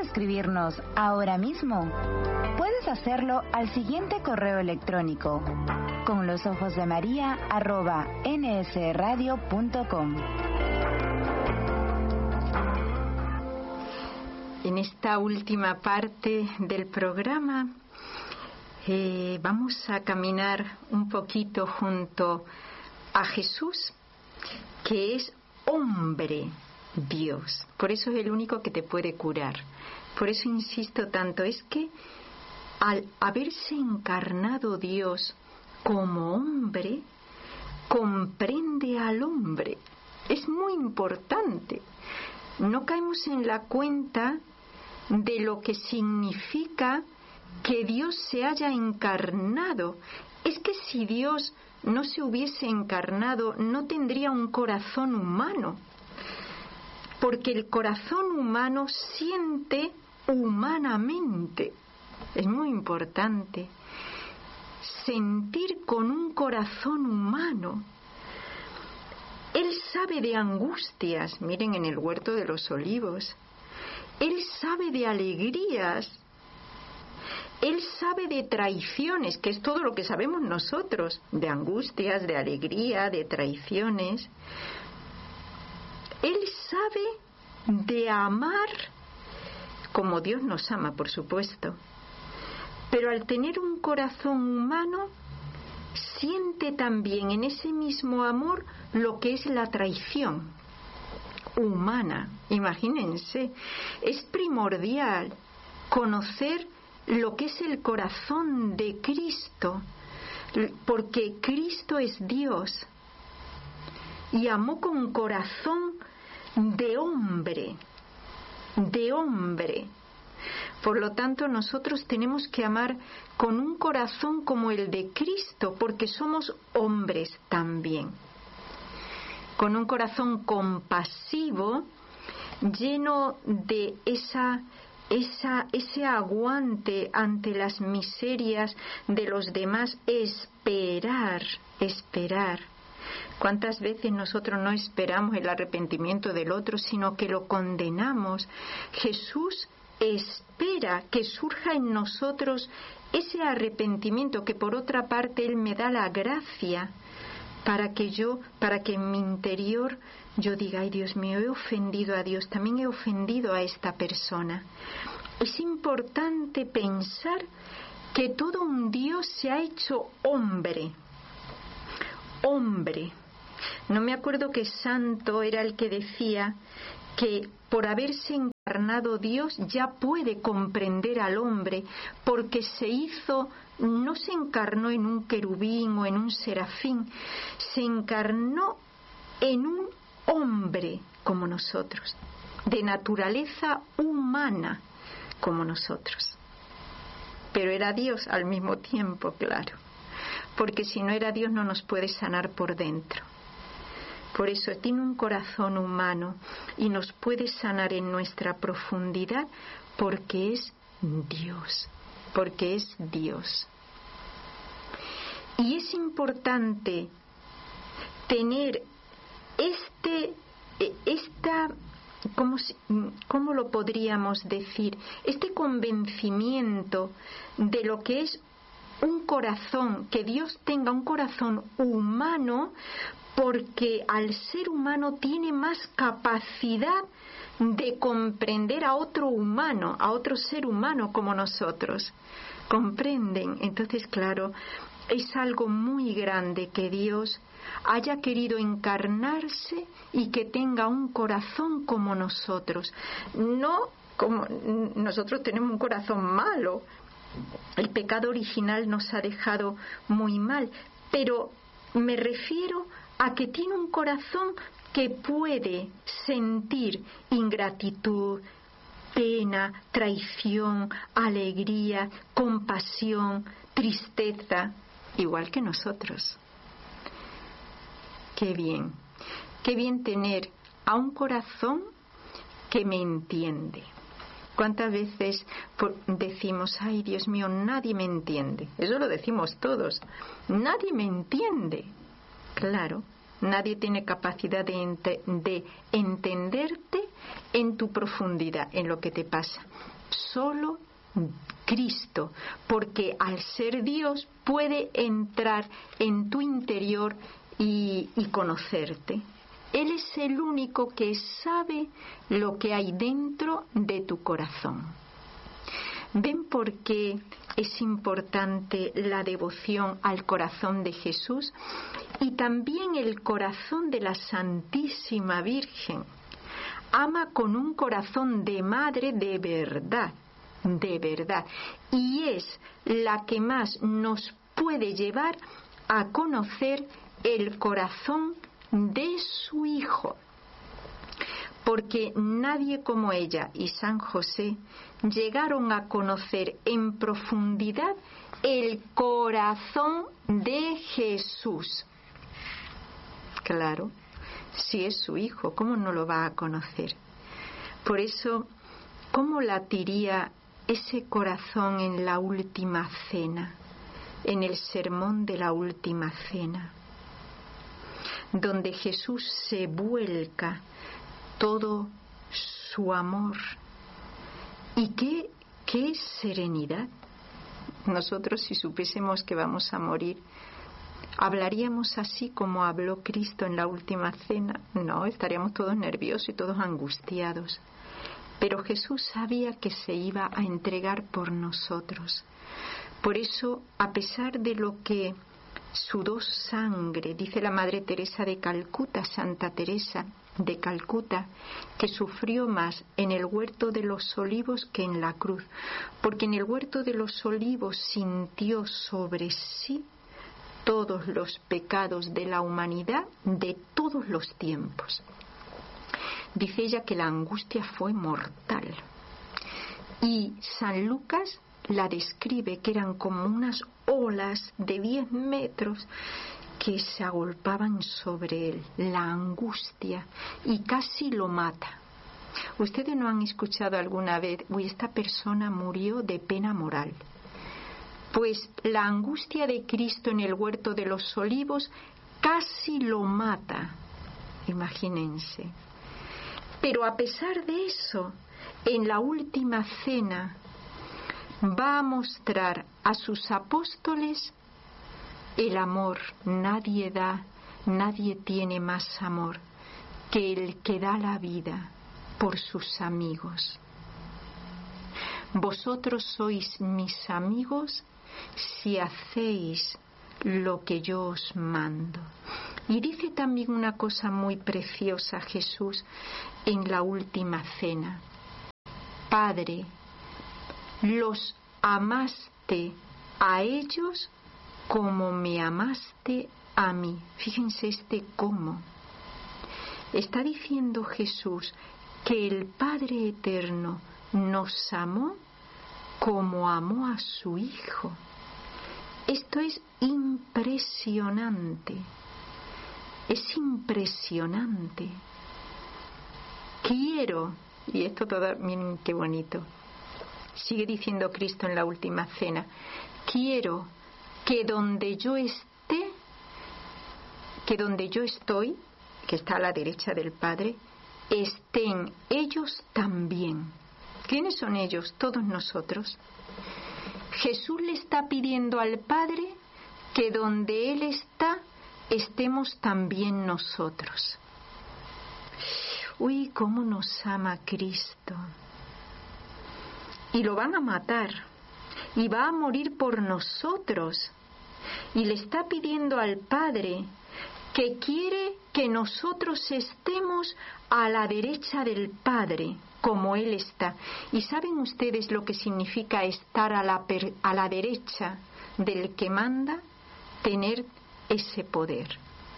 escribirnos ahora mismo? Puedes hacerlo al siguiente correo electrónico: conlosojosdemaria@nsradio.com. En esta última parte del programa vamos a caminar un poquito junto a Jesús, que es hombre Dios. Por eso es el único que te puede curar. Por eso insisto tanto, es que al haberse encarnado Dios como hombre, comprende al hombre. Es muy importante. No caemos en la cuenta de lo que significa que Dios se haya encarnado. Es que si Dios no se hubiese encarnado, no tendría un corazón humano, porque el corazón humano siente humanamente. Es muy importante sentir con un corazón humano. Él sabe de angustias, miren en el huerto de los olivos. Él sabe de alegrías. Él sabe de traiciones, que es todo lo que sabemos nosotros, de angustias, de alegría, de traiciones. Él sabe de amar como Dios nos ama, por supuesto. Pero al tener un corazón humano, siente también en ese mismo amor lo que es la traición humana. Imagínense, es primordial conocer lo que es el corazón de Cristo, porque Cristo es Dios y amó con corazón de hombre, de hombre. Por lo tanto, nosotros tenemos que amar con un corazón como el de Cristo, porque somos hombres también. Con un corazón compasivo, lleno de ese aguante ante las miserias de los demás, esperar. ¿Cuántas veces nosotros no esperamos el arrepentimiento del otro, sino que lo condenamos? Jesús espera que surja en nosotros ese arrepentimiento, que por otra parte Él me da la gracia para que en mi interior yo diga: ay, Dios mío, he ofendido a Dios, también he ofendido a esta persona. Es importante pensar que todo un Dios se ha hecho hombre. Hombre. No me acuerdo qué santo era el que decía que por haberse encarnado Dios ya puede comprender al hombre, porque no se encarnó en un querubín o en un serafín, se encarnó en un hombre como nosotros, de naturaleza humana como nosotros. Pero era Dios al mismo tiempo, claro, porque si no era Dios no nos puede sanar por dentro. Por eso tiene un corazón humano y nos puede sanar en nuestra profundidad, porque es Dios, porque es Dios. Y es importante tener ¿cómo lo podríamos decir? Este convencimiento de lo que es un corazón, que Dios tenga un corazón humano, porque al ser humano tiene más capacidad de comprender a otro humano, a otro ser humano como nosotros. ¿Comprenden? Entonces, claro, es algo muy grande que Dios haya querido encarnarse y que tenga un corazón como nosotros. No como nosotros tenemos un corazón malo. El pecado original nos ha dejado muy mal, pero me refiero a que tiene un corazón que puede sentir ingratitud, pena, traición, alegría, compasión, tristeza, igual que nosotros. Qué bien tener a un corazón que me entiende. ¿Cuántas veces decimos: ay, Dios mío, nadie me entiende? Eso lo decimos todos. Nadie me entiende. Claro, nadie tiene capacidad de entenderte en tu profundidad, en lo que te pasa. solo Cristo, porque al ser Dios puede entrar en tu interior y conocerte. Él es el único que sabe lo que hay dentro de tu corazón. ¿Ven por qué es importante la devoción al corazón de Jesús y también el corazón de la Santísima Virgen? Ama con un corazón de madre de verdad, y es la que más nos puede llevar a conocer el corazón de su Hijo, porque nadie como ella y San José llegaron a conocer en profundidad el corazón de Jesús. Claro, si es su Hijo, ¿cómo no lo va a conocer? Por eso, ¿cómo latiría ese corazón en la última cena, en el sermón de la última cena, donde Jesús se vuelca todo su amor? ¿Y qué serenidad? Nosotros, si supiésemos que vamos a morir, ¿hablaríamos así como habló Cristo en la última cena? No, estaríamos todos nerviosos y todos angustiados. Pero Jesús sabía que se iba a entregar por nosotros. Por eso, a pesar de lo que sudó sangre, dice la Madre Teresa de Calcuta, Santa Teresa de Calcuta, que sufrió más en el huerto de los olivos que en la cruz, porque en el huerto de los olivos sintió sobre sí todos los pecados de la humanidad de todos los tiempos. Dice ella que la angustia fue mortal. Y San Lucas la describe que eran como unas olas de 10 metros que se agolpaban sobre él, la angustia, y casi lo mata. ¿Ustedes no han escuchado alguna vez, uy, esta persona murió de pena moral? Pues la angustia de Cristo en el huerto de los olivos casi lo mata, imagínense. Pero a pesar de eso, en la última cena va a mostrar a sus apóstoles el amor. Nadie tiene más amor que el que da la vida por sus amigos. Vosotros sois mis amigos si hacéis lo que yo os mando. Y dice también una cosa muy preciosa Jesús en la última cena. Padre, los amaste a ellos como me amaste a mí. Fíjense cómo. Está diciendo Jesús que el Padre Eterno nos amó como amó a su Hijo. Esto es impresionante. Es impresionante. Quiero, y esto todo, miren qué bonito, sigue diciendo Cristo en la última cena, quiero que donde yo esté, que donde yo estoy, que está a la derecha del Padre, estén ellos también. ¿Quiénes son ellos? Todos nosotros. Jesús le está pidiendo al Padre que donde Él está, estemos también nosotros. Uy, cómo nos ama Cristo. Y lo van a matar. Y va a morir por nosotros. Y le está pidiendo al Padre que quiere que nosotros estemos a la derecha del Padre, como Él está. ¿Y saben ustedes lo que significa estar a la derecha del que manda? Tener ese poder.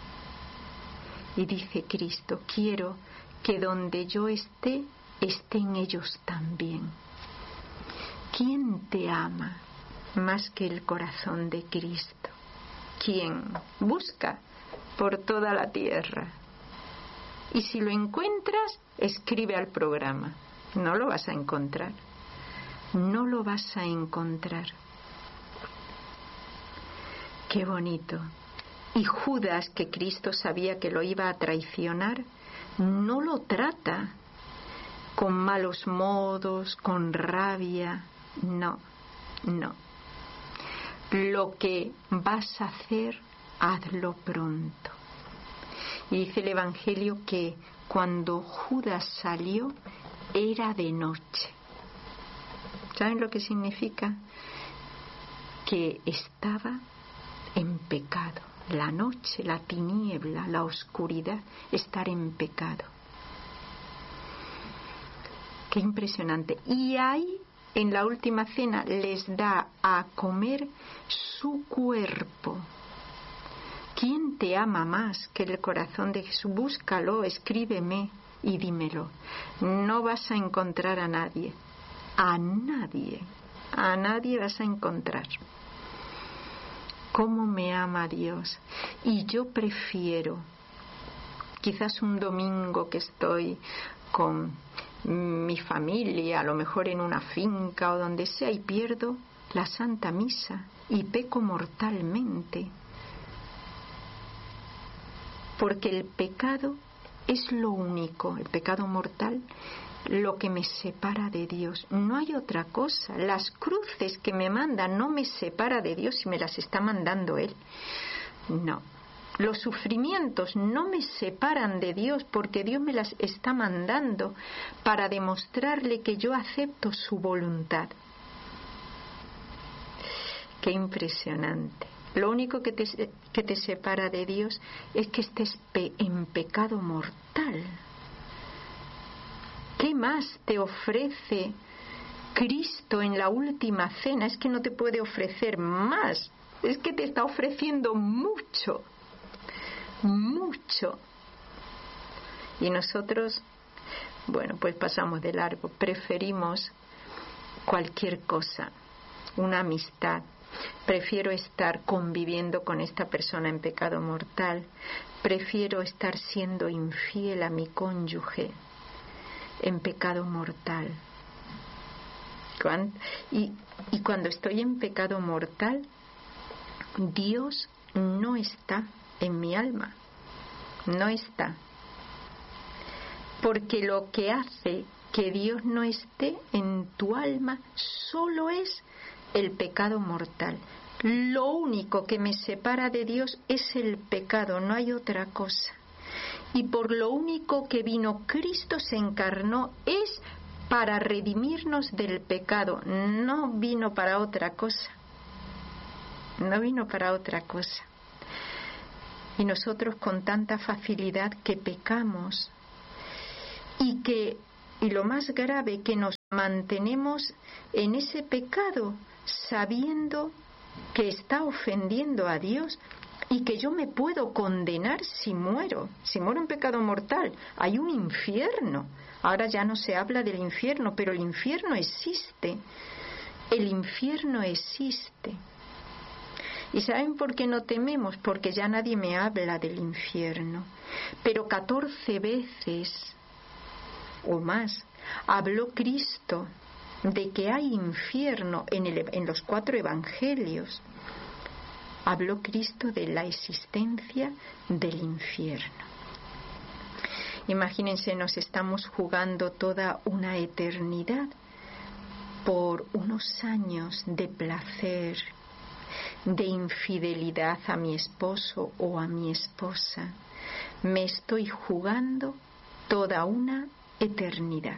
Y dice Cristo, quiero que donde yo esté, estén ellos también. ¿Quién te ama más que el corazón de Cristo? ¿Quién busca por toda la tierra? Y si lo encuentras, escribe al programa. No lo vas a encontrar. No lo vas a encontrar. Qué bonito. Y Judas, que Cristo sabía que lo iba a traicionar, no lo trata con malos modos, con rabia. No, no. Lo que vas a hacer, hazlo pronto. Y dice el Evangelio que cuando Judas salió era de noche. ¿Saben lo que significa? Que estaba en pecado. La noche, la tiniebla, la oscuridad, estar en pecado. Qué impresionante. Y ahí, en la última cena, les da a comer su cuerpo. ¿Quién te ama más que el corazón de Jesús? Búscalo, escríbeme y dímelo. No vas a encontrar a nadie. A nadie vas a encontrar. ¿Cómo me ama Dios? Y yo prefiero, quizás un domingo que estoy con mi familia, a lo mejor en una finca o donde sea, y pierdo la Santa Misa y peco mortalmente. Porque el pecado es lo único, el pecado mortal, lo que me separa de Dios. No hay otra cosa. Las cruces que me mandan no me separa de Dios si me las está mandando Él. No. Los sufrimientos no me separan de Dios porque Dios me las está mandando para demostrarle que yo acepto su voluntad. Qué impresionante. Lo único que te separa de Dios es que estés en pecado mortal. ¿Qué más te ofrece Cristo en la última cena? Es que no te puede ofrecer más. Es que te está ofreciendo mucho. Mucho. Y nosotros, bueno, pues pasamos de largo. Preferimos cualquier cosa. Una amistad. Prefiero estar conviviendo con esta persona en pecado mortal. Prefiero estar siendo infiel a mi cónyuge en pecado mortal. Y cuando estoy en pecado mortal, Dios no está en mi alma. No está. Porque lo que hace que Dios no esté en tu alma solo es el pecado mortal. Lo único que me separa de Dios es el pecado, no hay otra cosa. Y por lo único que vino Cristo, se encarnó, es para redimirnos del pecado. No vino para otra cosa. No vino para otra cosa. Y nosotros con tanta facilidad que pecamos y lo más grave, que nos mantenemos en ese pecado sabiendo que está ofendiendo a Dios y que yo me puedo condenar si muero en pecado mortal. Hay un infierno. Ahora ya no se habla del infierno, pero el infierno existe. El infierno existe. ¿Y saben por qué no tememos? Porque ya nadie me habla del infierno. Pero 14 veces o más habló Cristo de que hay infierno en los 4 evangelios. Habló Cristo de la existencia del infierno. Imagínense, nos estamos jugando toda una eternidad por unos años de placer, de infidelidad a mi esposo o a mi esposa. Me estoy jugando toda una eternidad.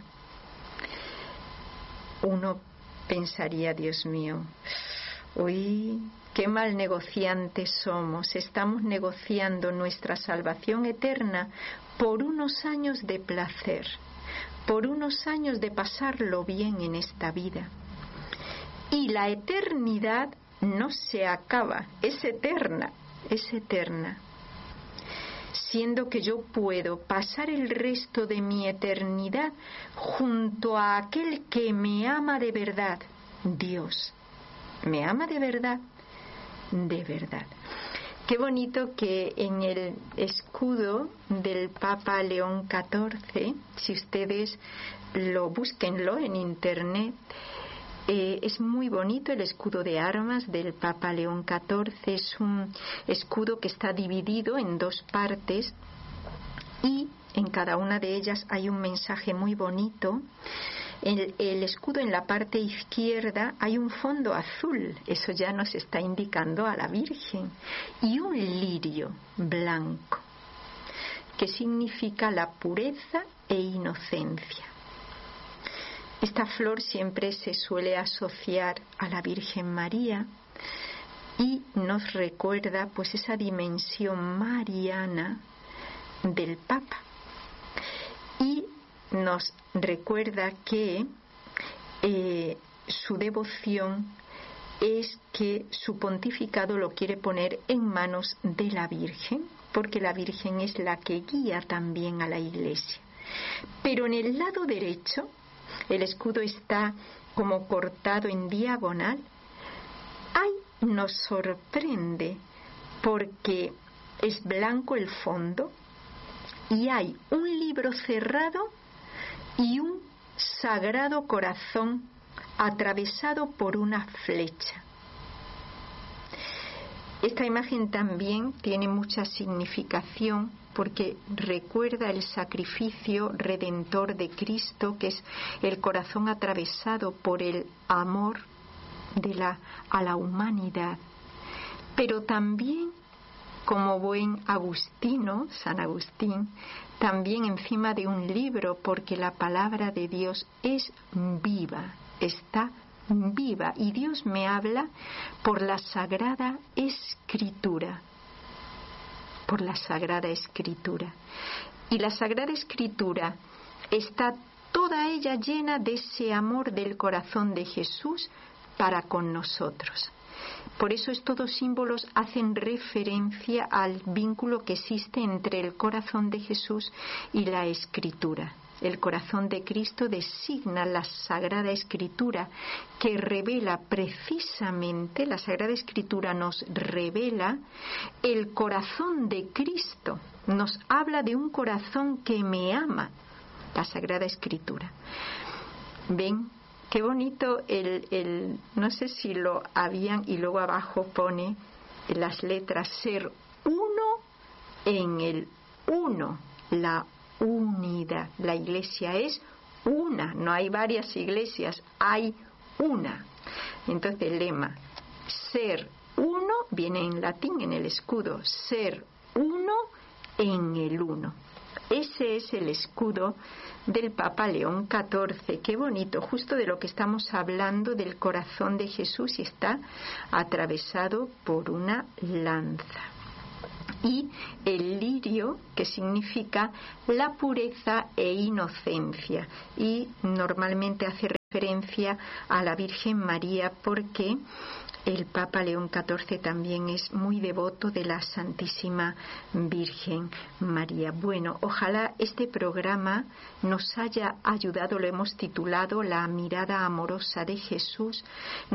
Uno pensaría, Dios mío, uy, qué mal negociantes somos. Estamos negociando nuestra salvación eterna por unos años de placer, por unos años de pasarlo bien en esta vida. Y la eternidad no se acaba, es eterna, es eterna. Siendo que yo puedo pasar el resto de mi eternidad junto a aquel que me ama de verdad, Dios. ¿Me ama de verdad? De verdad. Qué bonito que en el escudo del Papa León XIV, si ustedes búsquenlo en internet, es muy bonito el escudo de armas del Papa León XIV. Es un escudo que está dividido en 2 partes y En cada una de ellas hay un mensaje muy bonito. En el escudo, en la parte izquierda, hay un fondo azul, eso ya nos está indicando a la Virgen, y un lirio blanco, que significa la pureza e inocencia. Esta flor siempre se suele asociar a la Virgen María y nos recuerda pues esa dimensión mariana del Papa. Y nos recuerda que su devoción es que su pontificado lo quiere poner en manos de la Virgen, porque la Virgen es la que guía también a la Iglesia. Pero en el lado derecho, el escudo está como cortado en diagonal. Nos sorprende porque es blanco el fondo y hay un libro cerrado y un sagrado corazón atravesado por una flecha. Esta imagen también tiene mucha significación porque recuerda el sacrificio redentor de Cristo, que es el corazón atravesado por el amor a la humanidad. Pero también, como buen agustino, San Agustín, también encima de un libro, porque la palabra de Dios es viva, está viva, y Dios me habla por la Sagrada Escritura, por la Sagrada Escritura. Y la Sagrada Escritura está toda ella llena de ese amor del corazón de Jesús para con nosotros. Por eso estos símbolos hacen referencia al vínculo que existe entre el corazón de Jesús y la Escritura. El corazón de Cristo designa la Sagrada Escritura, que revela precisamente, la Sagrada Escritura nos revela el corazón de Cristo, nos habla de un corazón que me ama, la Sagrada Escritura. ¿Ven? Qué bonito no sé si lo habían, y luego abajo pone las letras, ser uno en el uno, la unidad. La iglesia es una, no hay varias iglesias, hay una. Entonces el lema, ser uno, viene en latín en el escudo, ser uno en el uno. Ese es el escudo del Papa León XIV. Qué bonito, justo de lo que estamos hablando, del corazón de Jesús, y está atravesado por una lanza. Y el lirio, que significa la pureza e inocencia, y normalmente hace referencia a la Virgen María, porque el Papa León XIV también es muy devoto de la Santísima Virgen María. Bueno, ojalá este programa nos haya ayudado, lo hemos titulado La mirada amorosa de Jesús,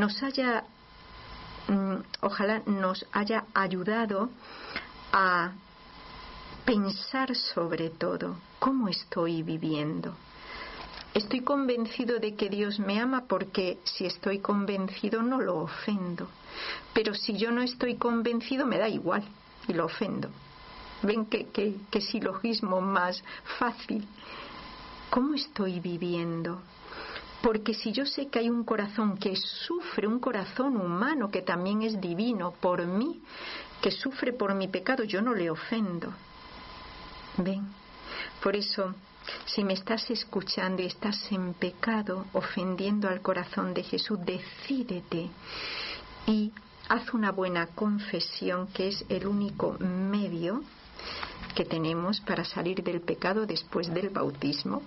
ojalá nos haya ayudado a pensar sobre todo cómo estoy viviendo. Estoy convencido de que Dios me ama, porque si estoy convencido no lo ofendo. Pero si yo no estoy convencido me da igual y lo ofendo. ¿Ven qué silogismo más fácil? ¿Cómo estoy viviendo? Porque si yo sé que hay un corazón que sufre, un corazón humano que también es divino por mí, que sufre por mi pecado, yo no le ofendo. ¿Ven? Por eso, si me estás escuchando y estás en pecado, ofendiendo al corazón de Jesús, decídete y haz una buena confesión, que es el único medio que tenemos para salir del pecado después del bautismo,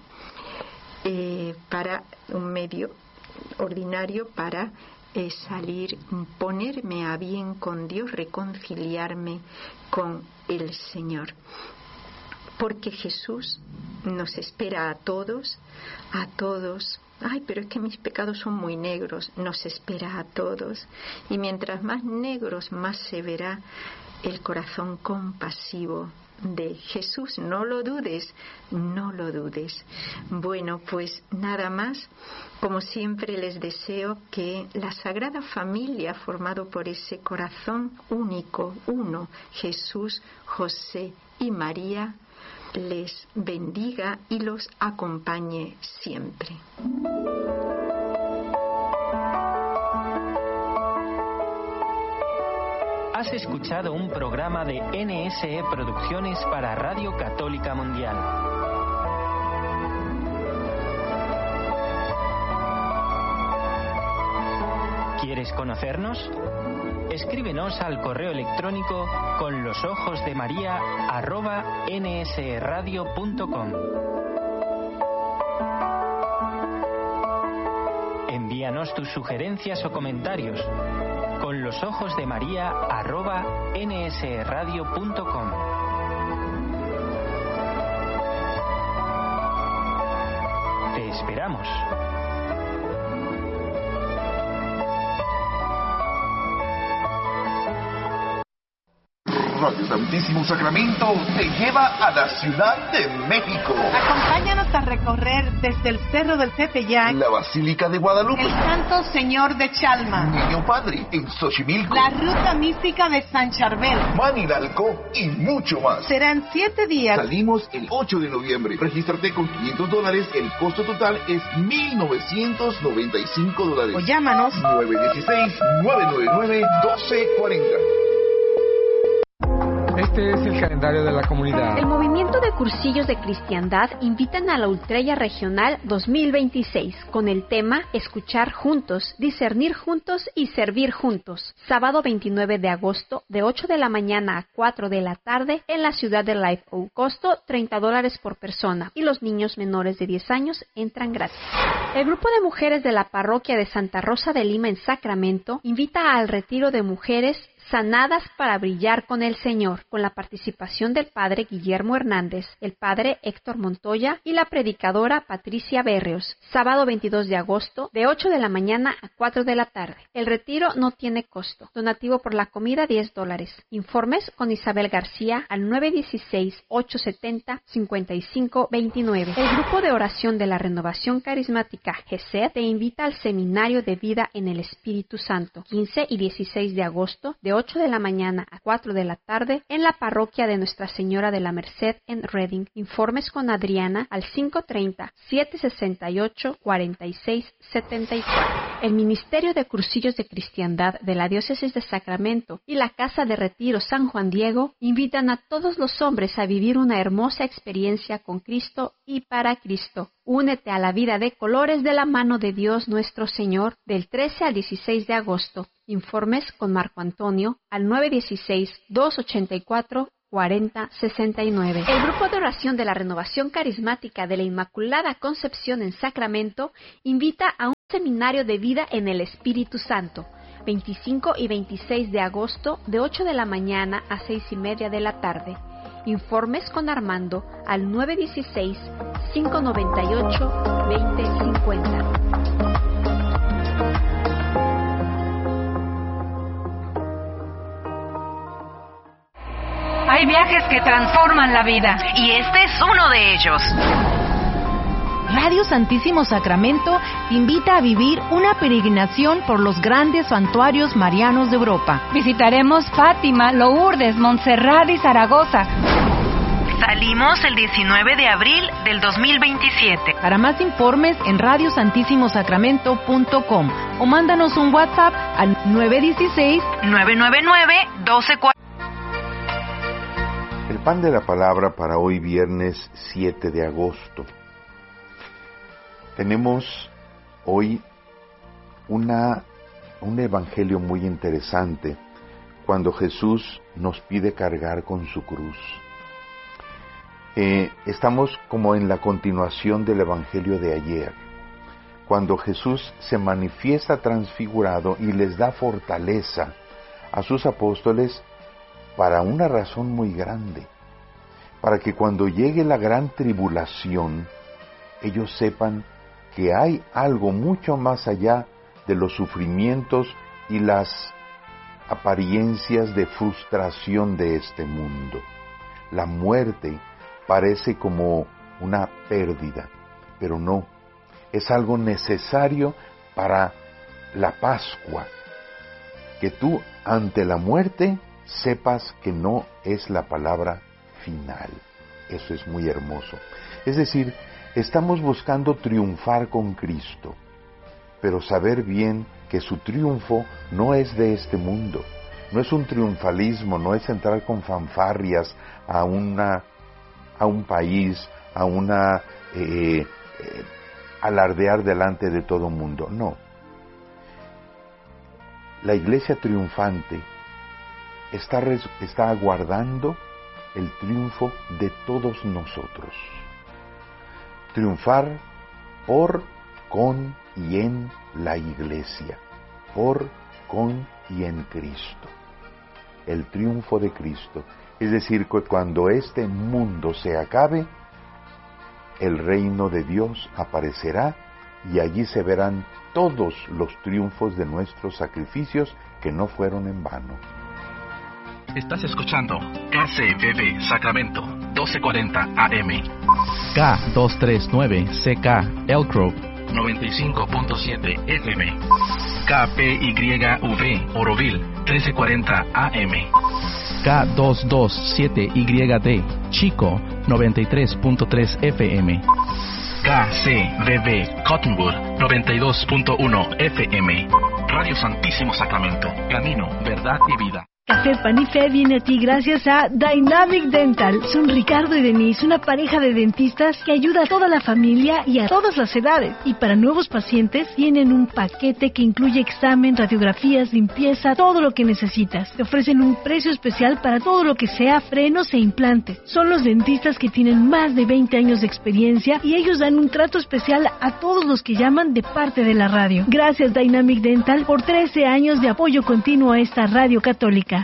para un medio ordinario para salir, ponerme a bien con Dios, reconciliarme con el Señor. Porque Jesús nos espera a todos. Ay, pero es que mis pecados son muy negros. Nos espera a todos. Y mientras más negros, más se verá el corazón compasivo de Jesús. No lo dudes, no lo dudes. Bueno, pues nada más. Como siempre les deseo que la Sagrada Familia, formado por ese corazón único, uno, Jesús, José y María, les bendiga y los acompañe siempre. Has escuchado un programa de NSE Producciones para Radio Católica Mundial. ¿Quieres conocernos? Escríbenos al correo electrónico conlosojosdemaria@nsradio.com. Envíanos tus sugerencias o comentarios conlosojosdemaria@nsradio.com. Te esperamos. Radio Santísimo Sacramento te lleva a la Ciudad de México. Acompáñanos a recorrer desde el Cerro del Tepeyac, la Basílica de Guadalupe, el Santo Señor de Chalma, Niño Padre en Xochimilco, la Ruta Mística de San Charbel, Manilalco y mucho más. Serán 7 días. Salimos el 8 de noviembre. Regístrate con $500. El costo total es $1,995. O llámanos 916-999-1240. Este es el calendario de la comunidad. El movimiento de cursillos de cristiandad invitan a la Ultrella Regional 2026 con el tema Escuchar juntos, discernir juntos y servir juntos. Sábado 29 de agosto de 8 de la mañana a 4 de la tarde en la ciudad de Live Oak. Costo $30 por persona y los niños menores de 10 años entran gratis. El grupo de mujeres de la parroquia de Santa Rosa de Lima en Sacramento invita al retiro de mujeres sanadas para brillar con el Señor, con la participación del padre Guillermo Hernández, el padre Héctor Montoya y la predicadora Patricia Berrios, sábado 22 de agosto, de 8 de la mañana a 4 de la tarde. El retiro no tiene costo. Donativo por la comida, $10. Informes con Isabel García al 916-870-5529. El grupo de oración de la Renovación Carismática GESED te invita al Seminario de Vida en el Espíritu Santo, 15 y 16 de agosto, de 8 de la mañana a 4 de la tarde en la parroquia de Nuestra Señora de la Merced en Redding. Informes con Adriana al 530-768-4674. El Ministerio de Cursillos de Cristiandad de la Diócesis de Sacramento y la Casa de Retiro San Juan Diego invitan a todos los hombres a vivir una hermosa experiencia con Cristo y para Cristo. Únete a la vida de colores de la mano de Dios nuestro Señor del 13 al 16 de agosto. Informes con Marco Antonio al 916-284-4069. El grupo de oración de la Renovación Carismática de la Inmaculada Concepción en Sacramento invita a un seminario de vida en el Espíritu Santo, 25 y 26 de agosto de 8 de la mañana a 6:30 de la tarde. Informes con Armando al 916-598-2050. Hay viajes que transforman la vida. Y este es uno de ellos. Radio Santísimo Sacramento te invita a vivir una peregrinación por los grandes santuarios marianos de Europa. Visitaremos Fátima, Lourdes, Montserrat y Zaragoza. Salimos el 19 de abril del 2027. Para más informes en radiosantissimosacramento.com o mándanos un WhatsApp al 916-999-1240. El pan de la palabra para hoy viernes 7 de agosto. Tenemos hoy un evangelio muy interesante cuando Jesús nos pide cargar con su cruz. Estamos como en la continuación del evangelio de ayer, cuando Jesús se manifiesta transfigurado y les da fortaleza a sus apóstoles para una razón muy grande, para que cuando llegue la gran tribulación, ellos sepan que hay algo mucho más allá de los sufrimientos y las apariencias de frustración de este mundo. La muerte parece como una pérdida, pero no, es algo necesario para la Pascua, que tú ante la muerte sepas que no es la palabra final. Eso es muy hermoso. Es decir, estamos buscando triunfar con Cristo, pero saber bien que su triunfo no es de este mundo. No es un triunfalismo, no es entrar con fanfarrias a un país, alardear delante de todo mundo. No. La iglesia triunfante está aguardando el triunfo de todos nosotros. Triunfar por, con y en la iglesia. Por, con y en Cristo. El triunfo de Cristo. Es decir, que cuando este mundo se acabe, el reino de Dios aparecerá y allí se verán todos los triunfos de nuestros sacrificios que no fueron en vano. Estás escuchando KCBB Sacramento 1240 AM, K239CK Elk Grove 95.7 FM, KPYV Oroville 1340 AM, K227YD Chico 93.3 FM, KCBB Cottonwood 92.1 FM. Radio Santísimo Sacramento, camino, verdad y vida. Café Pan y Fe viene a ti gracias a Dynamic Dental. Son Ricardo y Denise, una pareja de dentistas que ayuda a toda la familia y a todas las edades. Y para nuevos pacientes tienen un paquete que incluye examen, radiografías, limpieza, todo lo que necesitas. Te ofrecen un precio especial para todo lo que sea frenos e implantes. Son los dentistas que tienen más de 20 años de experiencia y ellos dan un trato especial a todos los que llaman de parte de la radio. Gracias Dynamic Dental por 13 años de apoyo continuo a esta radio católica.